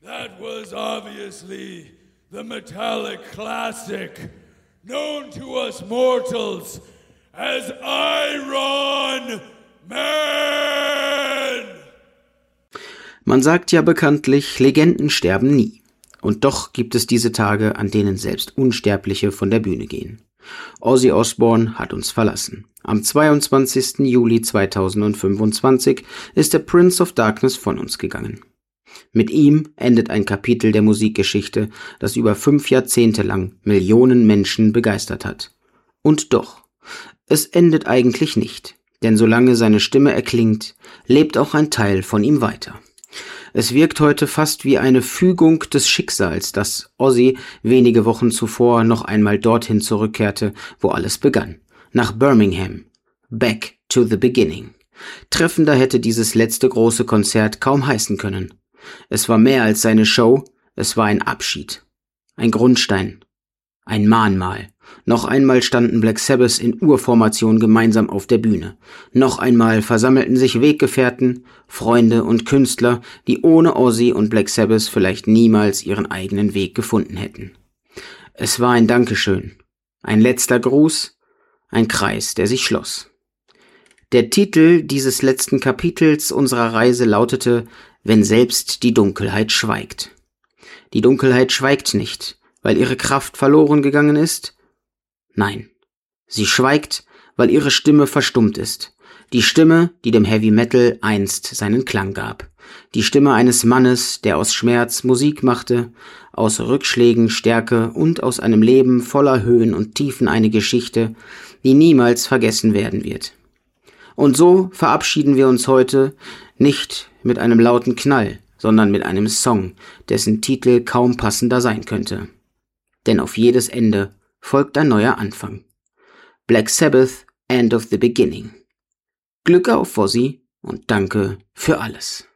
That was obviously the metallic classic, known to us mortals as Iron Man. Man sagt ja bekanntlich, Legenden sterben nie. Und doch gibt es diese Tage, an denen selbst Unsterbliche von der Bühne gehen. Ozzy Osbourne hat uns verlassen. Am 22. Juli 2025 ist der Prince of Darkness von uns gegangen. Mit ihm endet ein Kapitel der Musikgeschichte, das über 5 Jahrzehnte lang Millionen Menschen begeistert hat. Und doch, es endet eigentlich nicht, denn solange seine Stimme erklingt, lebt auch ein Teil von ihm weiter. Es wirkt heute fast wie eine Fügung des Schicksals, dass Ozzy wenige Wochen zuvor noch einmal dorthin zurückkehrte, wo alles begann. Nach Birmingham. Back to the beginning. Treffender hätte dieses letzte große Konzert kaum heißen können. Es war mehr als seine Show, es war ein Abschied. Ein Grundstein. Ein Mahnmal. Noch einmal standen Black Sabbath in Urformation gemeinsam auf der Bühne. Noch einmal versammelten sich Weggefährten, Freunde und Künstler, die ohne Ozzy und Black Sabbath vielleicht niemals ihren eigenen Weg gefunden hätten. Es war ein Dankeschön, ein letzter Gruß, ein Kreis, der sich schloss. Der Titel dieses letzten Kapitels unserer Reise lautete »Wenn selbst die Dunkelheit schweigt«. Die Dunkelheit schweigt nicht, weil ihre Kraft verloren gegangen ist. Nein, sie schweigt, weil ihre Stimme verstummt ist. Die Stimme, die dem Heavy Metal einst seinen Klang gab. Die Stimme eines Mannes, der aus Schmerz Musik machte, aus Rückschlägen Stärke und aus einem Leben voller Höhen und Tiefen eine Geschichte, die niemals vergessen werden wird. Und so verabschieden wir uns heute nicht mit einem lauten Knall, sondern mit einem Song, dessen Titel kaum passender sein könnte. Denn auf jedes Ende folgt ein neuer Anfang. Black Sabbath, End of the Beginning. Glück auf, Ozzy, und danke für alles.